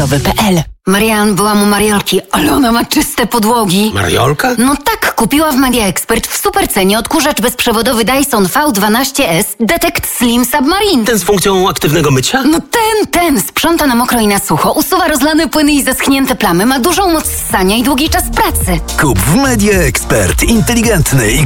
internetowy.pl. Marian, byłam u Mariolki, ale ona ma czyste podłogi. Mariolka? No tak, kupiła w Media Expert w supercenie odkurzacz bezprzewodowy Dyson V12S Detect Slim Submarine. Ten z funkcją aktywnego mycia? No ten sprząta na mokro i na sucho, usuwa rozlane płyny i zaschnięte plamy, ma dużą moc ssania i długi czas pracy. Kup w Media Expert inteligentny i